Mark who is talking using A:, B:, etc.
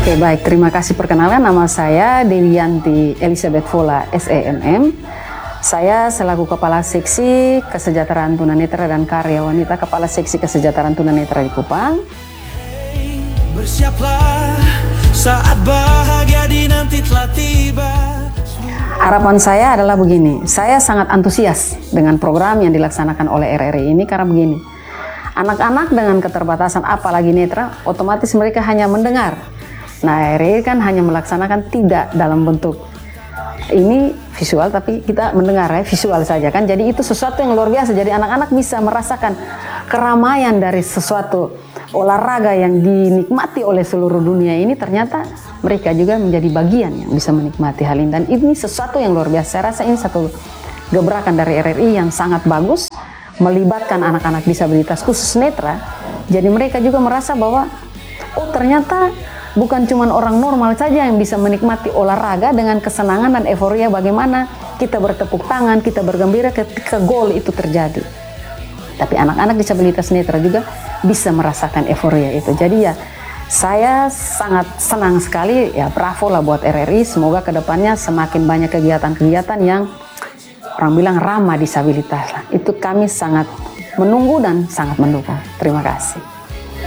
A: Oke, baik. Terima kasih perkenalan. Nama saya Dewianti Elizabeth Vola, SEMM. Saya selaku Kepala Seksi Kesejahteraan Tunanetra dan Karya Wanita Kepala Seksi Kesejahteraan Tunanetra di Kupang.
B: Bersiaplah saat bahagia di nanti telah tiba.
A: Harapan saya adalah begini, saya sangat antusias dengan program yang dilaksanakan oleh RRI ini karena begini. Anak-anak dengan keterbatasan apalagi netra, otomatis mereka hanya mendengar. Nah, RRI kan hanya melaksanakan tidak dalam bentuk ini visual, tapi kita mendengar ya, visual saja kan. Jadi itu sesuatu yang luar biasa. Jadi anak-anak bisa merasakan keramaian dari sesuatu olahraga yang dinikmati oleh seluruh dunia ini, ternyata mereka juga menjadi bagian yang bisa menikmati hal ini. Dan ini sesuatu yang luar biasa. Saya rasa ini satu gebrakan dari RRI yang sangat bagus, melibatkan anak-anak disabilitas khusus netra. Jadi mereka juga merasa bahwa oh ternyata bukan cuma orang normal saja yang bisa menikmati olahraga dengan kesenangan dan euforia, bagaimana kita bertepuk tangan, kita bergembira ketika gol itu terjadi. Tapi anak-anak disabilitas netra juga bisa merasakan euforia itu. Jadi ya saya sangat senang sekali, ya bravo lah buat RRI. Semoga kedepannya semakin banyak kegiatan-kegiatan yang orang bilang ramah disabilitas. Itu kami sangat menunggu dan sangat mendukung. Terima kasih.